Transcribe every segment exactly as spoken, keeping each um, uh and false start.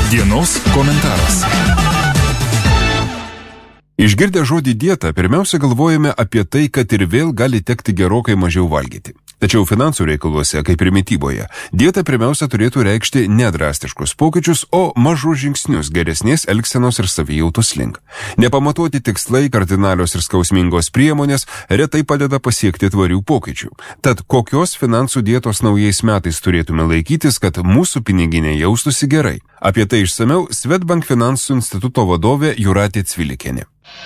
Dienos komentaras. Išgirdę žodį dieta, pirmiausia galvojame apie tai, kad ir vėl gali tekti gerokai mažiau valgyti. Tačiau finansų reikaluose, kaip ir mityboje, dieta pirmiausia turėtų reikšti nedrastiškus pokyčius, o mažus žingsnius geresnės elgsenos ir savijautos link. Nepamatuoti tikslai, kardinalios ir skausmingos priemonės retai padeda pasiekti tvarių pokyčių. Tad kokios finansų dietos naujais metais turėtume laikytis, kad mūsų piniginė jaustųsi gerai? Apie tai išsamiau Swedbank finansų instituto vadovė Jūratė Cvilikienė.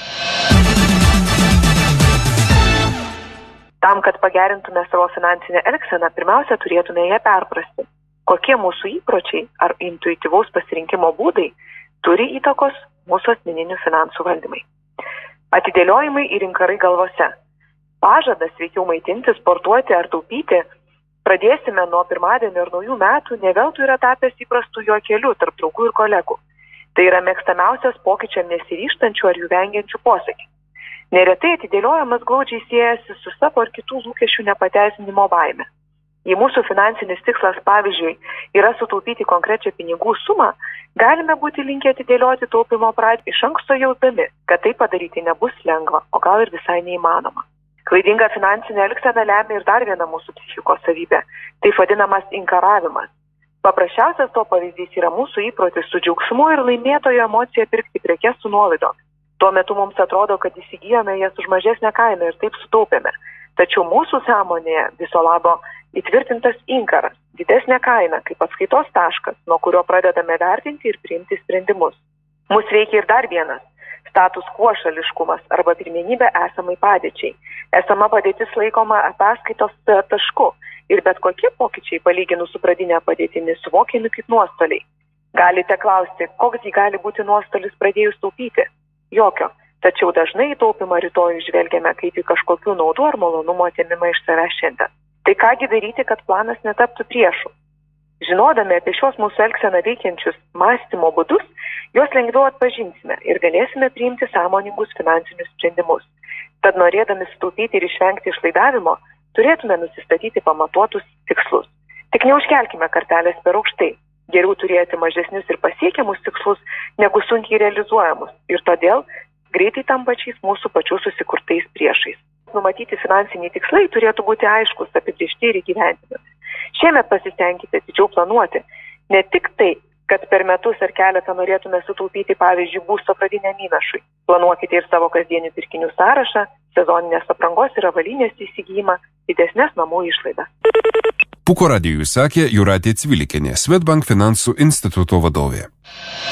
Tam, kad pagerintume savo finansinę elgseną, pirmiausia turėtume ją perprasti. Kokie mūsų įpročiai ar intuityvaus pasirinkimo būdai turi įtakos mūsų asmeninių finansų valdymai. Atidėliojimai ir inkarai galvose. Pažadas sveikiau maitinti, sportuoti ar taupyti pradėsime nuo pirmadienio ir naujų metų ne veltui yra tapęs įprastų juokelių tarp draugų ir kolegų. Tai yra mėgstamiausias pokyčiam nesiryžtančių ar jų vengiančių posakių. Neretai atidėliojimas glaudžiai siejasi su savo ar kitų lūkesčių nepateisinimo baime. Jei mūsų finansinis tikslas, pavyzdžiui, yra sutaupyti konkrečią pinigų sumą, galime būti linkę atidėlioti taupimo pradžią iš anksto jausdami, kad tai padaryti nebus lengva, o gal ir visai neįmanoma. Klaidinga finansinė elgsena lemia ir dar vieną mūsų psichikos savybę, taip vadinamas inkaravimas. Paprasčiausias to pavyzdys yra mūsų įprotis su džiaugsmu ir laimėtojo emocija pirkti prekes su nuolaidomis. Tuo metu mums atrodo, kad įsigijome jas už mažesnę kainą ir taip sutaupėme. Tačiau mūsų sąmonėje viso labo įtvirtintas inkaras, didesnė kaina kaip atskaitos taškas, nuo kurio pradedame vertinti ir priimti sprendimus. Mus veikia ir dar vienas – status quo šališkumas arba pirmenybė esamai padėčiai. Esama padėtis laikoma ataskaitos tašku ir bet kokie pokyčiai palyginus su pradinė padėtimi suvokiami kaip nuostoliai. Galite klausti, koks jį gali būti nuostolis pradėjus taupyti? Jokio, tačiau dažnai į taupimą rytojų žvelgiame kaip į kažkokių naudų ar malonumo atėmimą iš savęs šiandien. Tai kągi daryti, kad planas netaptų priešų? Žinodami apie šios mūsų elgseną veikiančius mąstymo būdus, juos lengviau atpažinsime ir galėsime priimti sąmoningus finansinius sprendimus. Tad norėdami sutaupyti ir išvengti išlaidavimo, turėtume nusistatyti pamatuotus tikslus. Tik neužkelkime kartelės per aukštai. Geriau turėti mažesnius ir pasiekiamus tikslus, negu sunkiai realizuojamus ir todėl greitai tampačiais mūsų pačių susikurtais priešais. Numatyti finansiniai tikslai turėtų būti aiškus, apibrėžti ir įgyvendinami. Šiemet pasistengkite didžiau planuoti. Ne tik tai, kad per metus ar keletą norėtume sutaupyti, pavyzdžiui, būsto pradiniam įnašui. Planuokite ir savo kasdienių pirkinių sąrašą, sezoninės aprangos ir avalynės įsigijimą, didesnės namų išlaidas. Puko radijui sakė Jūratė Cvilikienė, Swedbank finansų instituto vadovė.